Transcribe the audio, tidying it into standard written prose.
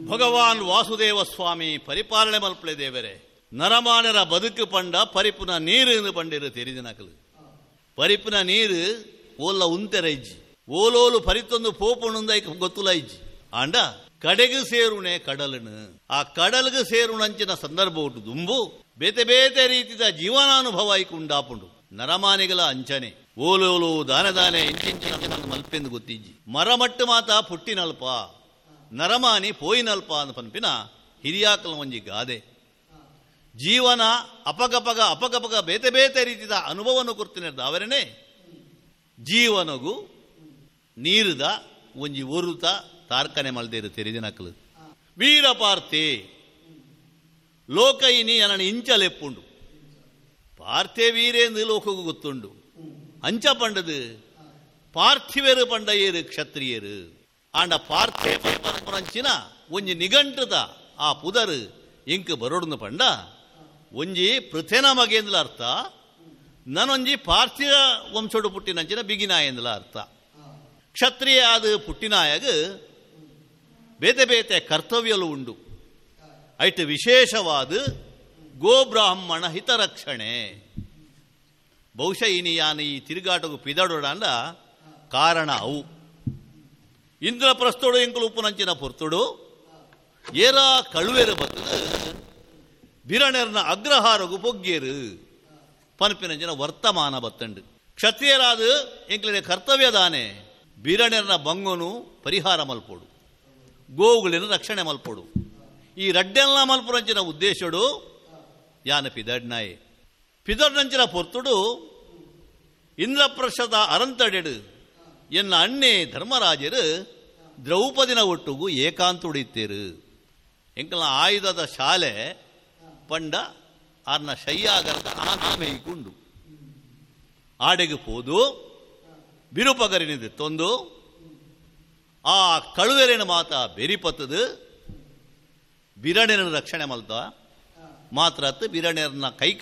ಭಗವಾನ್ ವಾಸುದೇವ ಸ್ವಾಮಿ ಪರಿಪಾಲನೆ ಮಲ್ಪಳೆ ದೇವರೇ ನರಮಾನರ ಬದುಕು ಪಂಡ ಪರಿಪುನ ನೀರು ಪಂಡಿರು ತೆರಿದಿನಕಲು ಪರಿಪುನ ನೀರು ಓಲ್ಲ ಉಂತೆರ ಇಜ್ಜಿ ಓಲೋಲು ಪರಿತೊಂದು ಪೋಪುಣುಂದ ಗೊತ್ತುಲ ಇಜ್ಜಿ ಆಂಡ ಕಡೆಗೂ ಸೇರುಣೆ ಕಡಲನು ಆ ಕಡಲ್ಗೆ ಸೇರುಣಂಚಿನ ಸಂದರ್ಭ ಉಂಟು ದುಂಬು ಬೇತೆ ಬೇತೆ ರೀತಿಯ ಜೀವನಾನುಭವ ಐಕು ಉಂಡಾಪುಂಡು ನರಮಾನಿಗಳ ಅಂಚನೆ ಓಲೋಲು ದಾನೆ ಇಂಚಿಂಚಿನ ಮಲ್ಪೆಂದು ಗೊತ್ತಿಜ್ಜಿ ಮರಮಟ್ಟು ಮಾತ ಪುಟ್ಟಿನಲ್ಪ ನರಮಾನಿ ಪೋಯಿನಲ್ಪ ಅಂತ ಪನ್ಪಿನ ಹಿರಿಯಾಕಲ ಒಂಜಿ ಗಾದೆ ಜೀವನ ಅಪಗಪಗ ಬೇತೆ ಬೇತೆ ರೀತಿಯ ಅನುಭವವನ್ನು ಕೊಡ್ತೀನಿ ಅವರನೇ ಜೀವನಗೂ ನೀರುದ ಒಂಜಿ ಒರುತ ತಾರ್ಕನೆ ಮಲ್ದೇರು ತೆರಿದಿನಕಲು ವೀರಪಾರ್ಥೆ ಲೋಕೈನಿ ಅನನ ಇಂಚಲೆಪ್ಪುಂಡು ಪಾರ್ಥೆ ವೀರೇಂದು ಲೋಕಗೂ ಗೊತ್ತುಂಡು ಅಂಚ ಪಂಡದು ಪಾರ್ಥಿವೇರು ಪಂಡಯ್ಯರು ಕ್ಷತ್ರಿಯರು ಆಂಡ ಪಾರ್ಥೆ ಪರಂಚಿನ ಒಂಜಿ ನಿಘಂಟದ ಆ ಪುದರು ಇಂಕ್ ಬರೋಡ್ನು ಪಂಡ ಒಂಜಿ ಪೃಥೆನ ಮಗೇಂದ್ಲ ಅರ್ಥ ನನ್ನೊಂಜಿ ಪಾರ್ಥಿವ ವಂಶೋಡು ಪುಟ್ಟಿನಂಚಿನ ಬಿಗಿನಾಯಂದ್ಲ ಅರ್ಥ ಕ್ಷತ್ರಿಯ ಆದ ಪುಟ್ಟಿನಾಯಗ ಬೇತೆ ಬೇತೆ ಕರ್ತವ್ಯಲು ಉಂಡು ಐಟ್ ವಿಶೇಷವಾದ ಗೋಬ್ರಾಹ್ಮಣ ಹಿತರಕ್ಷಣೆ ಬಹುಶಃ ಯಾನ ಈ ತಿರುಗಾಟಗೂ ಪಿದಡೋಡಂಡ ಕಾರಣ ಅವು ಇಂದ್ರಪ್ರಸ್ಥೋಡು ಎಂಕಲು ಉಪ್ಪುನಂಚಿನ ಪೊರ್ತುಡು ಏರಾ ಕಳುವೆರು ಬತ್ತದ ಬಿರಣೆರ್ನ ಅಗ್ರಹಾರಗು ಪೊಗ್ಗೇರು ಪನ್ಪಿನಂಚಿನ ವರ್ತಮಾನ ಬತ್ತಂಡು ಕ್ಷತ್ರಿಯರಾದ ಎಂಕಲಿನ ಕರ್ತವ್ಯದಾನೆ ಬಿರಣೆರ್ನ ಬಂಗೋನು ಪರಿಹಾರ ಮಲ್ಪೋಡು ಗೋವುಗಳಿನ ರಕ್ಷಣೆ ಮಲ್ಪೋಡು ಈ ರಡ್ಡೆಲ್ಲ ಮಲ್ಪುರಂಚಿನ ಉದ್ದೇಶಡು ಯಾನ ಪಿದಡ್ನಾಯೆ ಪಿದಡ್ನಂಚಿನ ಪೊರ್ತುಡು ಇಂದ್ರಪ್ರಸ್ಥದ ಅರಂತಡೆಡು ಎನ್ನ ಅಣ್ಣೆ ಧರ್ಮರಾಜರು ದ್ರೌಪದಿನ ಒಟ್ಟುಗೂ ಏಕಾಂತುಡಿತ್ತೇರು ಎಂಕಲ ಆಯುಧದ ಶಾಲೆ ಪಂಡ ಆರ್ನ ಶಯ್ಯಾಗರದ ಆಮೇಯ್ಕೊಂಡು ಆಡೆಗೆ ಪೋದು ಬಿರುಪಗರಿನಿದೆ ತೊಂದು ಆ ಕಳುವೆರಿನ ಮಾತ ಬೆರಿಪತ್ತದು ಬಿರಣೆನ ರಕ್ಷಣೆ ಮಲ್ತ ಮಾತ್ರ ಬಿರಣೆರ್ನ ಕೈ